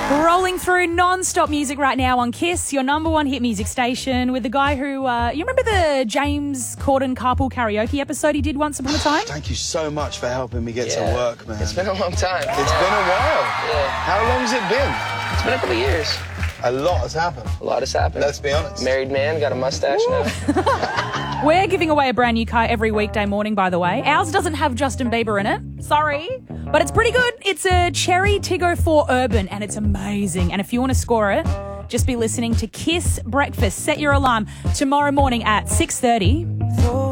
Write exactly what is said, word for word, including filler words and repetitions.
Rolling through non-stop music right now on Kiss, your number one hit music station, with the guy who, uh, you remember the James Corden carpool karaoke episode he did once upon a time? Thank you so much for helping me get Yeah. to work, man. It's been a long time. It's been a while. Yeah. How long's it been? It's been a couple years. A lot has happened. A lot has happened. Let's be honest. Married man, got a mustache now. We're giving away a brand new car every weekday morning, by the way. Ours doesn't have Justin Bieber in it. Sorry. But it's pretty good. It's a Cherry Tiggo four Urban, and it's amazing. And if you want to score it, just be listening to Kiss Breakfast. Set your alarm tomorrow morning at six thirty.